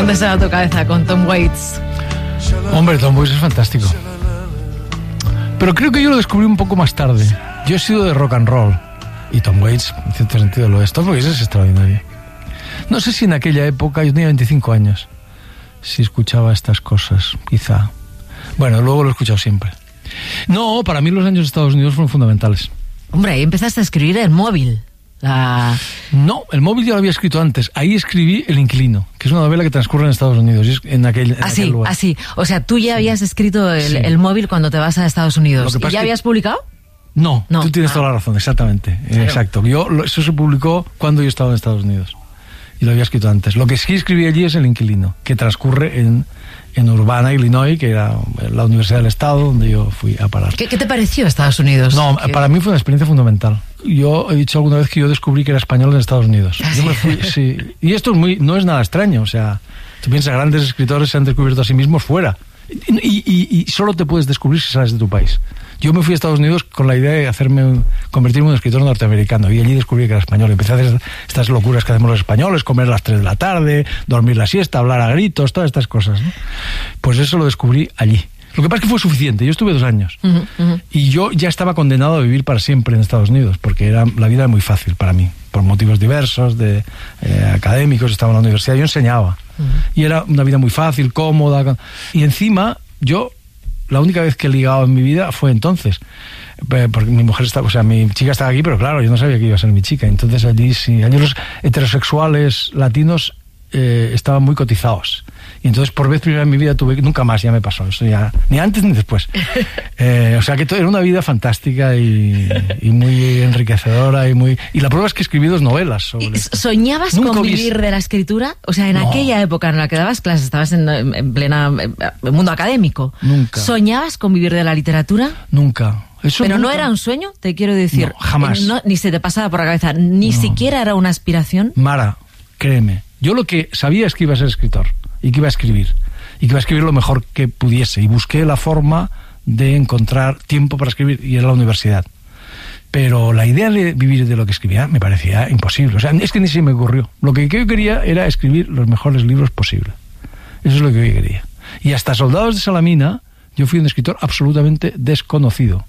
dónde se va tu cabeza con Tom Waits? Hombre, Tom Waits es fantástico. Pero creo que yo lo descubrí un poco más tarde. Yo he sido de rock and roll. Y Tom Waits, en cierto sentido, lo es. Tom Waits es extraordinario. No sé si en aquella época, yo tenía 25 años, si escuchaba estas cosas, quizá. Bueno, luego lo he escuchado siempre. No, para mí los años de Estados Unidos fueron fundamentales. Hombre, ahí empezaste a escribir El móvil. No, El móvil yo lo había escrito antes. Ahí escribí El inquilino, que es una novela que transcurre en Estados Unidos, en aquel lugar. Así. O sea, tú ya habías escrito El móvil cuando te vas a Estados Unidos. ¿Y ya habías publicado? No, tú tienes toda la razón, exactamente. Claro. Exacto. Eso se publicó cuando yo estaba en Estados Unidos. Y lo había escrito antes. Lo que sí escribí allí es El inquilino, que transcurre en Urbana, Illinois, que era la Universidad del Estado, donde yo fui a parar. ¿Qué te pareció Estados Unidos? No, para mí fue una experiencia fundamental. Yo he dicho alguna vez que yo descubrí que era español en Estados Unidos. ¿Ah, yo me fui, sí. Y esto no es nada extraño. O sea, tú piensas, grandes escritores se han descubierto a sí mismos fuera. Y solo te puedes descubrir si sales de tu país. Yo me fui a Estados Unidos con la idea de convertirme en un escritor norteamericano, y allí descubrí que era español. Empecé a hacer estas locuras que hacemos los españoles: comer a las 3 de la tarde, dormir la siesta, hablar a gritos, todas estas cosas, ¿no? Pues eso lo descubrí allí. Lo que pasa es que fue suficiente. Yo estuve 2 años y yo ya estaba condenado a vivir para siempre en Estados Unidos, porque la vida era muy fácil para mí, por motivos diversos, académicos. Estaba en la universidad, yo enseñaba, y era una vida muy fácil, cómoda, y encima yo... La única vez que he ligado en mi vida fue entonces, porque mi chica estaba aquí, pero claro, yo no sabía que iba a ser mi chica. Entonces allí los heterosexuales latinos estaban muy cotizados. Y entonces por vez primera en mi vida nunca más ya me pasó eso, ya ni antes ni después. O sea que era una vida fantástica y muy enriquecedora y la prueba es que escribí 2 novelas sobre esto. ¿Soñabas con vivir de la escritura? O sea, en aquella época en la que dabas clases, estabas en plena mundo académico. Nunca. ¿Soñabas con vivir de la literatura? Nunca. Pero nunca. ¿No era un sueño? Te quiero decir. No, jamás. Ni se te pasaba por la cabeza, ni siquiera era una aspiración. Mara, créeme, yo lo que sabía es que iba a ser escritor y que iba a escribir lo mejor que pudiese, y busqué la forma de encontrar tiempo para escribir, y era la universidad. Pero la idea de vivir de lo que escribía me parecía imposible. O sea, es que ni se me ocurrió. Lo que yo quería era escribir los mejores libros posibles. Eso es lo que yo quería. Y hasta Soldados de Salamina yo fui un escritor absolutamente desconocido.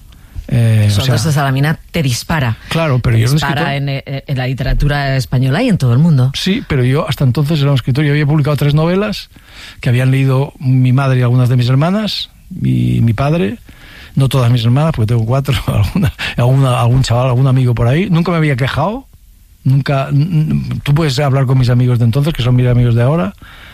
Soldados de Salamina te dispara. Claro, pero yo era un escritor... en la literatura española y en todo el mundo. Sí, pero yo hasta entonces era un escritor. Yo había publicado 3 novelas que habían leído mi madre y algunas de mis hermanas, y mi padre. No todas mis hermanas, porque tengo 4, algún chaval, algún amigo por ahí. Nunca me había quejado. Nunca. Tú puedes hablar con mis amigos de entonces, que son mis amigos de ahora,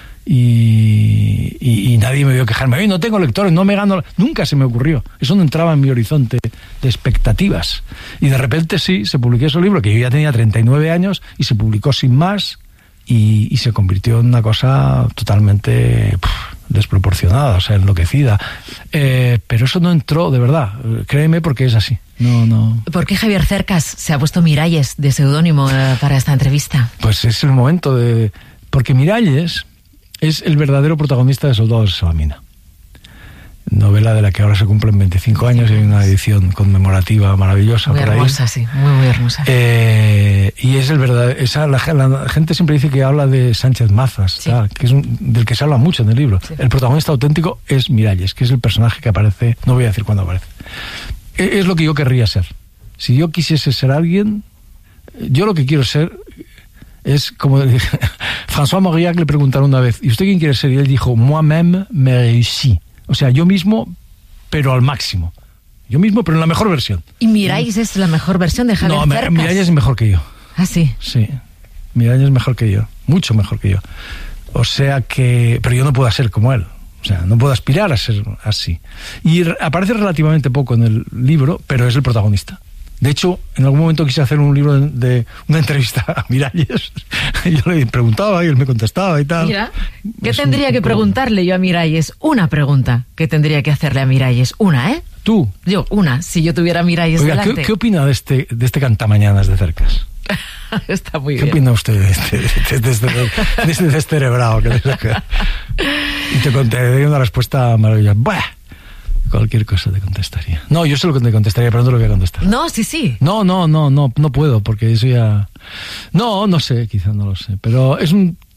y nadie me vio quejarme. Oye, no tengo lectores, no me gano. Nunca se me ocurrió. Eso no entraba en mi horizonte de expectativas. Y de repente sí, se publicó ese libro, que yo ya tenía 39 años, y se publicó sin más, y se convirtió en una cosa totalmente desproporcionada, o sea, enloquecida. Pero eso no entró de verdad, créeme, porque es así. No. ¿Por qué Javier Cercas se ha puesto Miralles de seudónimo para esta entrevista? Pues es el momento de... Porque Miralles es el verdadero protagonista de Soldados de Salamina, novela de la que ahora se cumplen 25 años y hay una edición conmemorativa maravillosa muy por ahí. Muy hermosa, sí, muy hermosa. Y es el verdadero... La gente siempre dice que habla de Sánchez Mazas, sí, que es del que se habla mucho en el libro. Sí. El protagonista auténtico es Miralles, que es el personaje que aparece, no voy a decir cuándo aparece. Es lo que yo querría ser. Si yo quisiese ser alguien, yo lo que quiero ser... Es como François Mauriac le preguntaron una vez, ¿y usted quién quiere ser? Y él dijo, moi-même me réussis. O sea, yo mismo, pero al máximo. Yo mismo, pero en la mejor versión. ¿Y Miralles es la mejor versión de Javier Cercas? No, Miralles es mejor que yo. ¿Ah, sí? Sí, Miralles es mejor que yo, mucho mejor que yo. O sea que... Pero yo no puedo ser como él. O sea, no puedo aspirar a ser así. Y aparece relativamente poco en el libro, pero es el protagonista. De hecho, en algún momento quise hacer un libro de una entrevista a Miralles. Yo le preguntaba y él me contestaba y tal. Mira, ¿qué tendría que preguntarle yo a Miralles? Una pregunta que tendría que hacerle a Miralles. Una, ¿eh? ¿Tú? Yo, una, si yo tuviera a Miralles delante. ¿Qué opina de este cantamañanas de Cercas? Está muy bien. ¿Qué opina usted de este descerebrado? Y te daría una respuesta maravillosa. ¡Bah! Cualquier cosa te contestaría. No, yo sé lo que te contestaría, pero no te lo voy a contestar. No, sí. No puedo, porque eso ya... No sé, quizá no lo sé. Pero es un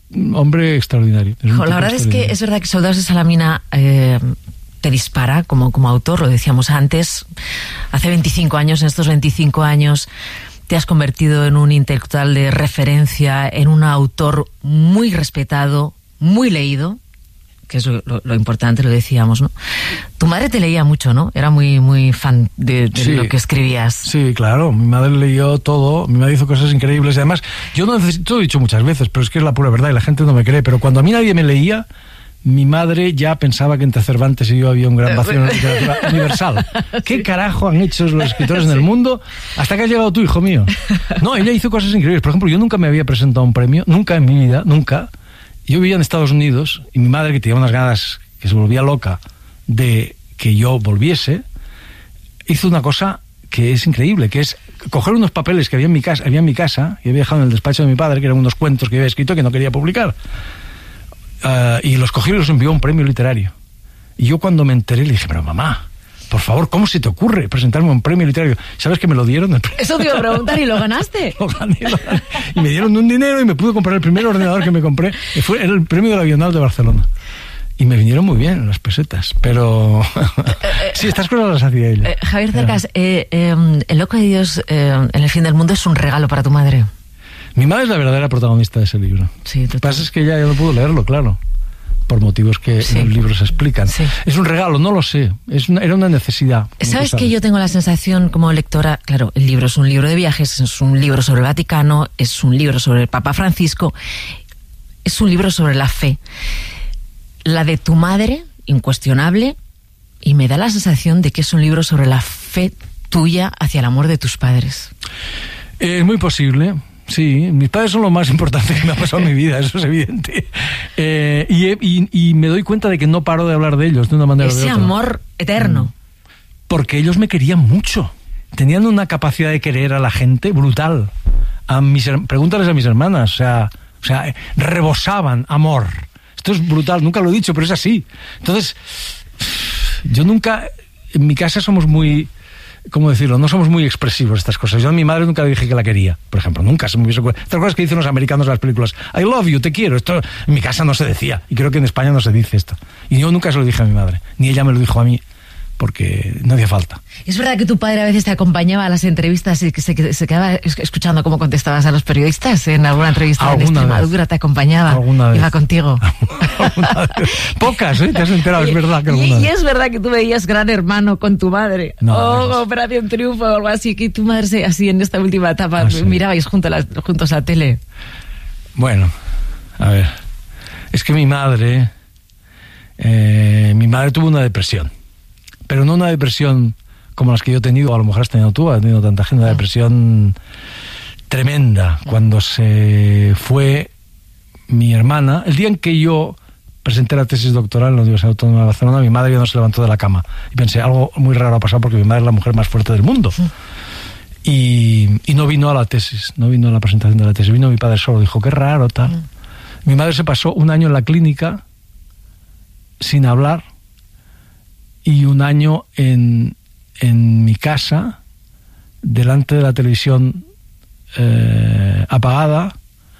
hombre extraordinario. La verdad es que es verdad que Soldados de Salamina te dispara como autor, lo decíamos antes. Hace 25 años, en estos 25 años, te has convertido en un intelectual de referencia, en un autor muy respetado, muy leído, que es lo importante, lo decíamos, ¿no? Tu madre te leía mucho, ¿no? Era muy fan de sí, lo que escribías. Sí, claro. Mi madre leyó todo. Mi madre hizo cosas increíbles. Y además, yo no necesito, lo he dicho muchas veces, pero es que es la pura verdad y la gente no me cree. Pero cuando a mí nadie me leía, mi madre ya pensaba que entre Cervantes y yo había un gran vacío en la literatura universal. ¿Qué carajo han hecho los escritores en el mundo? Hasta que has llegado tú, hijo mío. No, ella hizo cosas increíbles. Por ejemplo, yo nunca me había presentado a un premio. Nunca en mi vida, nunca. Yo vivía en Estados Unidos y mi madre, que tenía unas ganas, que se volvía loca de que yo volviese, hizo una cosa que es increíble, que es coger unos papeles que había en mi casa, y había dejado en el despacho de mi padre, que eran unos cuentos que yo había escrito que no quería publicar. Y los cogió y los envió a un premio literario. Y yo cuando me enteré le dije, pero mamá, por favor, ¿cómo se te ocurre presentarme a un premio literario? ¿Sabes que me lo dieron? Eso te iba a preguntar, ¿y lo ganaste? Lo gané. Y me dieron un dinero y me pude comprar el primer ordenador que me compré. Era el premio de la Bienal de Barcelona. Y me vinieron muy bien las pesetas, pero sí, estas cosas las hacía ella. Javier Cercas, El loco de Dios en el fin del mundo es un regalo para tu madre. Mi madre es la verdadera protagonista de ese libro. Sí, lo que pasa es que ella ya no pudo leerlo, claro, por motivos que en el libro se explican. Sí. Es un regalo, no lo sé, era una necesidad. ¿Sabes que yo tengo la sensación como lectora? Claro, el libro es un libro de viajes, es un libro sobre el Vaticano, es un libro sobre el Papa Francisco, es un libro sobre la fe. La de tu madre, incuestionable, y me da la sensación de que es un libro sobre la fe tuya hacia el amor de tus padres. Es muy posible. Sí, mis padres son lo más importante que me ha pasado en mi vida, eso es evidente. Y me doy cuenta de que no paro de hablar de ellos de una manera o de otra. Ese amor eterno. Porque ellos me querían mucho. Tenían una capacidad de querer a la gente brutal. Pregúntales a mis hermanas, o sea, rebosaban amor. Esto es brutal, nunca lo he dicho, pero es así. Entonces, yo nunca, en mi casa somos muy... ¿Cómo decirlo? No somos muy expresivos estas cosas. Yo a mi madre nunca le dije que la quería, por ejemplo. Nunca se me hubiese ocurrido. Estas cosas que dicen los americanos en las películas. I love you, te quiero. Esto en mi casa no se decía. Y creo que en España no se dice esto. Y yo nunca se lo dije a mi madre. Ni ella me lo dijo a mí. Porque no hacía falta. ¿Es verdad que tu padre a veces te acompañaba a las entrevistas y que se quedaba escuchando cómo contestabas a los periodistas? En alguna entrevista en Extremadura te acompañaba, iba contigo. Pocas, ¿eh? Te has enterado, es verdad que alguna vez. Y es verdad que tú veías Gran Hermano con tu madre. No, Operación Triunfo o algo así, que tu madre así en esta última etapa mirabais juntos a la tele. Bueno, a ver, es que mi madre tuvo una depresión. Pero no una depresión como las que yo he tenido, o a lo mejor has tenido tú, has tenido tanta gente, una depresión tremenda. Cuando se fue mi hermana, el día en que yo presenté la tesis doctoral en la Universidad Autónoma de Barcelona, mi madre ya no se levantó de la cama. Y pensé, algo muy raro ha pasado porque mi madre es la mujer más fuerte del mundo. Y no vino a la tesis, no vino a la presentación de la tesis, vino mi padre solo, dijo, qué raro, tal. Mi madre se pasó un año en la clínica sin hablar, y un año en mi casa, delante de la televisión apagada,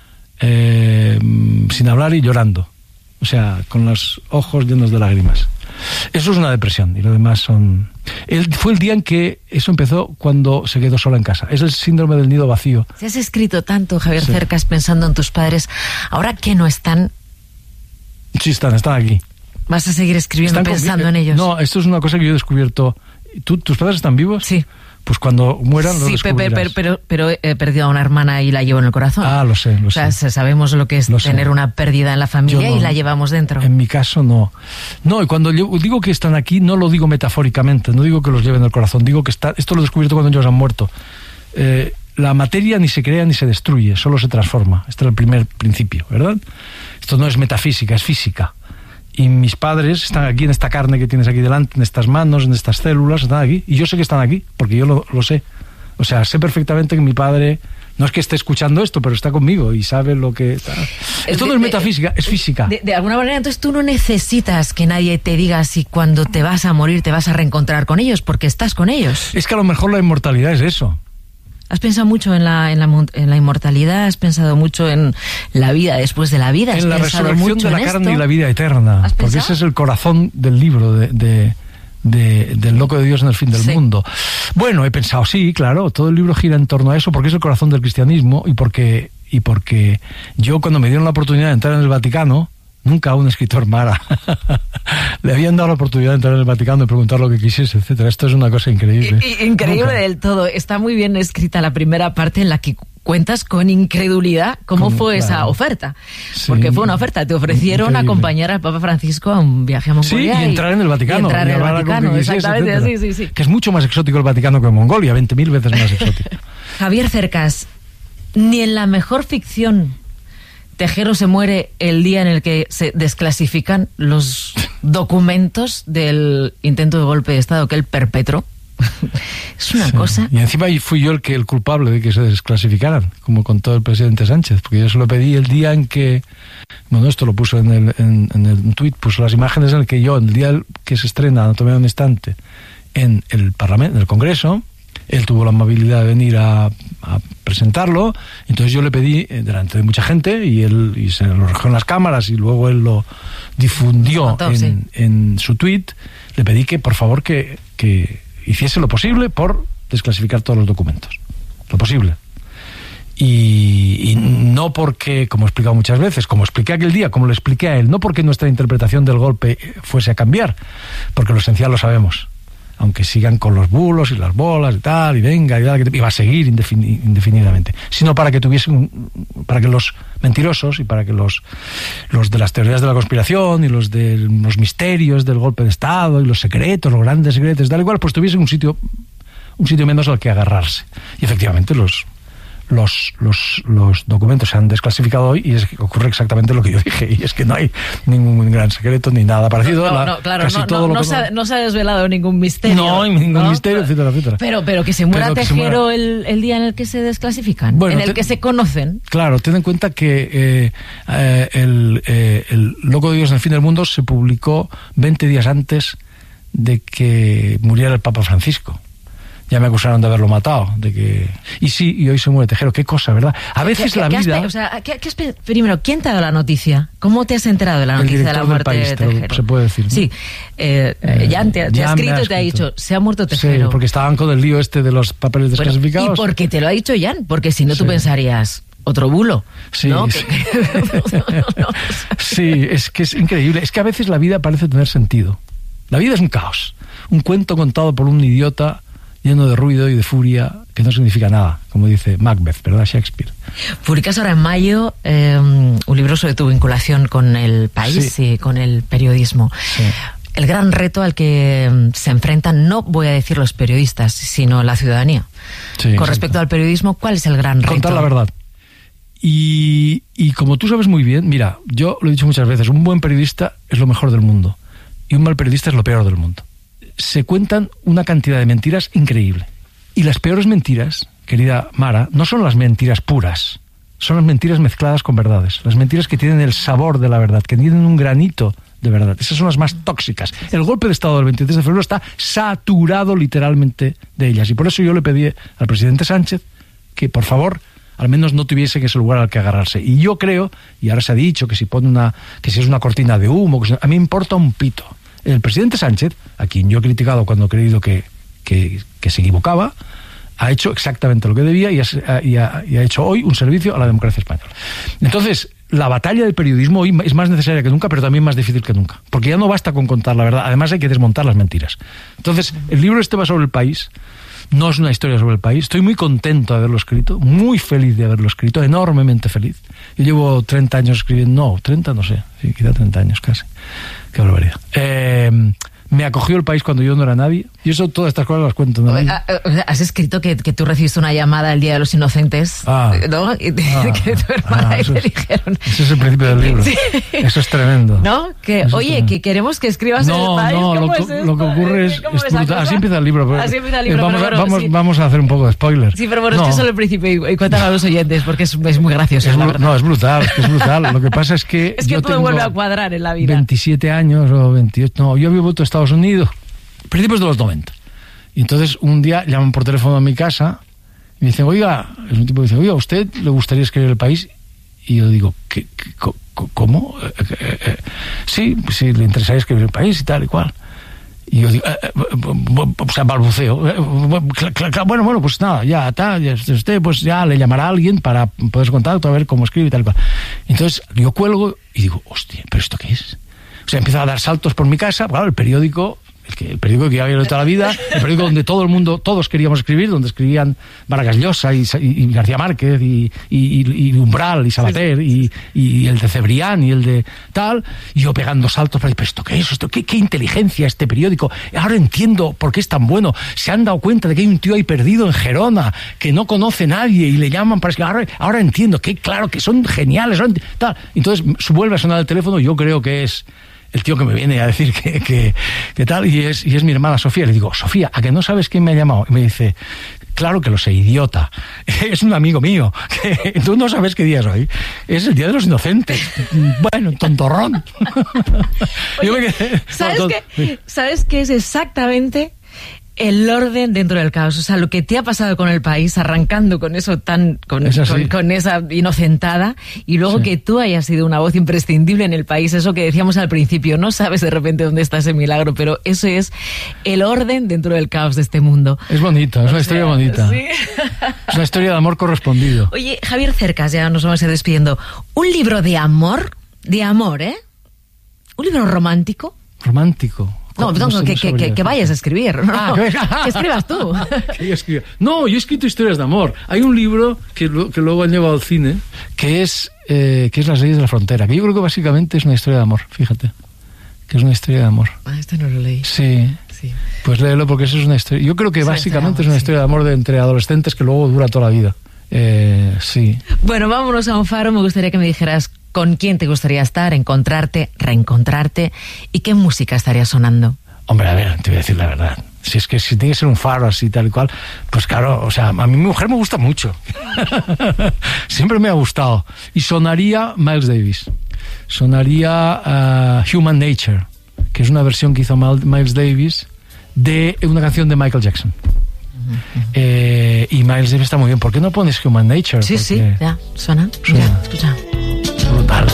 sin hablar y llorando. O sea, con los ojos llenos de lágrimas. Eso es una depresión, y lo demás son... Fue el día en que eso empezó, cuando se quedó sola en casa. Es el síndrome del nido vacío. Si has escrito tanto, Javier Cercas, pensando en tus padres, ahora que no están... Sí, están aquí. ¿Vas a seguir escribiendo pensando en ellos? No, esto es una cosa que yo he descubierto. ¿Tus padres están vivos? Sí. Pues cuando mueran lo descubrirás. Pero he perdido a una hermana y la llevo en el corazón. Ah, lo sé. O sea, sabemos lo que es tener una pérdida en la familia y la llevamos dentro. En mi caso, no. No, y cuando yo digo que están aquí, no lo digo metafóricamente, no digo que los lleven en el corazón, digo que esto lo he descubierto cuando ellos han muerto. La materia ni se crea ni se destruye, solo se transforma. Este es el primer principio, ¿verdad? Esto no es metafísica, es física. Y mis padres están aquí en esta carne que tienes aquí delante, en estas manos, en estas células, están aquí. Y yo sé que están aquí, porque yo lo sé. O sea, sé perfectamente que mi padre, no es que esté escuchando esto, pero está conmigo y sabe lo que está. Esto no es metafísica, es física. De alguna manera, entonces tú no necesitas que nadie te diga si cuando te vas a morir te vas a reencontrar con ellos, porque estás con ellos. Es que a lo mejor la inmortalidad es eso. ¿Has pensado mucho en la inmortalidad? ¿Has pensado mucho en la vida después de la vida? ¿Has en la pensado resurrección mucho de la en carne esto? y la vida eterna. ¿Has Porque pensado? ese es el corazón del libro del loco de Dios en el fin del mundo. Bueno, he pensado, sí, claro, todo el libro gira en torno a eso porque es el corazón del cristianismo y porque yo cuando me dieron la oportunidad de entrar en el Vaticano, nunca a un escritor Mara le habían dado la oportunidad de entrar en el Vaticano y preguntar lo que quisiese, etcétera. Esto es una cosa increíble. Increíble Nunca. del todo. Está muy bien escrita la primera parte en la que cuentas con incredulidad cómo fue esa oferta. Sí. Porque fue una oferta. Te ofrecieron Increíble. acompañar al Papa Francisco a un viaje a Mongolia. Sí, y entrar en el Vaticano. Y entrar y en el hablar con Vaticano, quien quisiese, exactamente. etcétera. Sí. Que es mucho más exótico el Vaticano que Mongolia, 20.000 veces más exótico. Javier Cercas, ni en la mejor ficción Tejero se muere el día en el que se desclasifican los documentos del intento de golpe de Estado que él perpetró. Es una cosa. Y encima fui yo el culpable de que se desclasificaran, como contó el presidente Sánchez, porque yo se lo pedí el día en que, bueno, esto lo puso en el tuit, puso las imágenes en el que yo, el día que se estrena Anatomía de un instante en el Parlamento, en el Congreso, él tuvo la amabilidad de venir a presentarlo, entonces yo le pedí delante de mucha gente y se lo recogió en las cámaras y luego él lo difundió en su tuit, le pedí que por favor que hiciese lo posible por desclasificar todos los documentos, lo posible. Y no porque, como he explicado muchas veces, como expliqué aquel día, como lo expliqué a él, no porque nuestra interpretación del golpe fuese a cambiar, porque lo esencial lo sabemos, aunque sigan con los bulos y las bolas y tal, y venga, y va a seguir indefinidamente, sino para que para que los mentirosos y para que los de las teorías de la conspiración y los de los misterios del golpe de Estado y los secretos, los grandes secretos, tal y cual, pues tuviesen un sitio menos al que agarrarse. Y efectivamente los documentos se han desclasificado hoy y es que ocurre exactamente lo que yo dije, y es que no hay ningún gran secreto ni nada parecido. No se ha desvelado ningún misterio. No hay ningún misterio, etcétera. Pero que se muera Tejero el día en el que se desclasifican, en el que se conocen. Claro, ten en cuenta que el Loco de Dios en el fin del mundo se publicó 20 días antes de que muriera el Papa Francisco. Ya me acusaron de haberlo matado, y hoy se muere Tejero. Qué cosa, ¿verdad? A veces la vida... Primero, ¿quién te ha dado la noticia? ¿Cómo te has enterado de la noticia de la muerte de Tejero? Se puede decir, ¿no? Sí. Jan te ha escrito y te ha dicho, se ha muerto Tejero. Sí, porque estaban con el lío de los papeles desclasificados. Y porque te lo ha dicho Jan, porque si no tú pensarías... Otro bulo, sí, ¿no? Sí. Sí, es que es increíble. Es que a veces la vida parece tener sentido. La vida es un caos. Un cuento contado por un idiota lleno de ruido y de furia que no significa nada, como dice Macbeth, ¿verdad? Shakespeare. Publicas ahora en mayo un libro sobre tu vinculación con el país y con el periodismo. Sí. El gran reto al que se enfrentan, no voy a decir los periodistas, sino la ciudadanía. Sí, con respecto al periodismo, ¿cuál es el gran reto? Contar la verdad. Y como tú sabes muy bien, mira, yo lo he dicho muchas veces, un buen periodista es lo mejor del mundo y un mal periodista es lo peor del mundo. Se cuentan una cantidad de mentiras increíble. Y las peores mentiras, querida Mara, no son las mentiras puras, son las mentiras mezcladas con verdades. Las mentiras que tienen el sabor de la verdad, que tienen un granito de verdad. Esas son las más tóxicas. El golpe de Estado del 23 de febrero está saturado literalmente de ellas. Y por eso yo le pedí al presidente Sánchez que, por favor, al menos no tuviese ese lugar al que agarrarse. Y yo creo, y ahora se ha dicho que si es una cortina de humo, a mí me importa un pito. El presidente Sánchez, a quien yo he criticado cuando he creído que se equivocaba, ha hecho exactamente lo que debía y ha hecho hoy un servicio a la democracia española. Entonces, la batalla del periodismo hoy es más necesaria que nunca, pero también más difícil que nunca, porque ya no basta con contar la verdad, además hay que desmontar las mentiras. Entonces, el libro va sobre el país, no es una historia sobre el país. Estoy muy contento de haberlo escrito, muy feliz de haberlo escrito, enormemente feliz. Yo llevo 30 años escribiendo, 30 no sé, sí, quizá 30 años casi. Qué barbaridad. Me acogió el país cuando yo no era nadie, y eso, todas estas cosas las cuento. ¿No? Has escrito que tú recibiste una llamada el Día de los Inocentes, ¿no? Y que tu hermana te dijeron... Ese es el principio del libro. Sí. Eso es tremendo. ¿No? Que queremos que escribas en el país. No, lo que ocurre es brutal. Así empieza el libro. Así empieza el libro. Vamos a hacer un poco de spoiler. Sí, pero bueno, es que solo el principio, y cuéntame a los oyentes, porque es muy gracioso. Es brutal, es brutal. Lo que pasa es que es que yo todo vuelve a cuadrar en la vida. 27 años o 28, no, yo había vuelto a Estados Unidos, principios de los 90. Y entonces un día llaman por teléfono a mi casa Y me dicen, oiga, es un tipo que dice, oiga, ¿a usted le gustaría escribir El País? Y yo digo, ¿cómo? Sí, le interesaría escribir El País y tal y cual. Y yo digo, o sea, balbuceo. Bueno, pues nada, ya usted pues ya le llamará a alguien para poder contacto, a ver cómo escribe y tal y cual. Entonces yo cuelgo y digo, hostia, ¿pero esto qué es? O sea, empiezo a dar saltos por mi casa, claro, el periódico que yo había leído toda la vida, el periódico donde todos queríamos escribir, donde escribían Vargas Llosa y García Márquez y Umbral y Sabater y el de Cebrián y el de tal, y yo pegando saltos, pero ¿esto qué es? ¿Qué inteligencia este periódico? Ahora entiendo por qué es tan bueno. Se han dado cuenta de que hay un tío ahí perdido en Gerona que no conoce nadie y le llaman para escribir. Ahora entiendo que claro que son geniales, tal. Entonces vuelve a sonar el teléfono, yo creo que es el tío que me viene a decir que tal, y es mi hermana Sofía. Le digo, Sofía, ¿a que no sabes quién me ha llamado? Y me dice, claro que lo sé, idiota. Es un amigo mío. Que tú no sabes qué día es hoy. Es el Día de los Inocentes. Bueno, tontorrón. Oye, ¿sabes qué es exactamente el orden dentro del caos? O sea, lo que te ha pasado con El País, arrancando con eso con esa inocentada, y luego que tú hayas sido una voz imprescindible en El País, eso que decíamos al principio, no sabes de repente dónde está ese milagro, pero eso es el orden dentro del caos de este mundo. Es bonito, es una historia bonita. Sí. Es una historia de amor correspondido. Oye, Javier Cercas, ya nos vamos a ir despidiendo. ¿Un libro de amor? De amor, ¿eh? ¿Un libro romántico? Romántico. No, que vayas a escribir, ¿no? Que escribas tú. Que yo escriba. No, yo he escrito historias de amor. Hay un libro que luego han llevado al cine, que es Las leyes de la frontera, que yo creo que básicamente es una historia de amor, fíjate. Que es una historia de amor. Este no lo leí. Sí. Pues léelo, porque eso es una historia. Yo creo que básicamente es una historia de amor entre adolescentes que luego dura toda la vida. Sí. Bueno, vámonos a un faro. Me gustaría que me dijeras con quién te gustaría estar, encontrarte, reencontrarte, y qué música estaría sonando. Hombre, a ver, te voy a decir la verdad. Si tiene que ser un faro así, tal y cual, pues claro, o sea, a mí mi mujer me gusta mucho. Siempre me ha gustado. Y sonaría Miles Davis. Sonaría Human Nature, que es una versión que hizo Miles Davis de una canción de Michael Jackson. Y Miles Davis está muy bien. ¿Por qué no pones Human Nature? Sí, ya, suena. Mira, escucha. Brutal.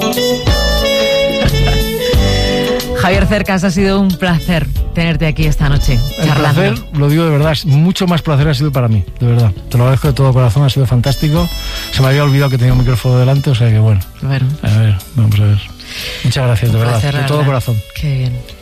Javier Cercas, ha sido un placer tenerte aquí esta noche charlando. El placer, lo digo de verdad, es mucho más placer ha sido para mí, de verdad. Te lo agradezco de todo corazón, ha sido fantástico. Se me había olvidado que tenía un micrófono delante, o sea que bueno. A ver, vamos a ver. Muchas gracias, de verdad, de todo corazón. Qué bien.